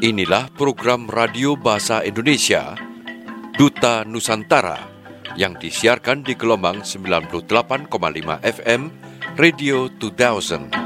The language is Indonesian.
Inilah program radio bahasa Indonesia, Duta Nusantara, yang disiarkan di gelombang 98,5 FM, Radio 2000.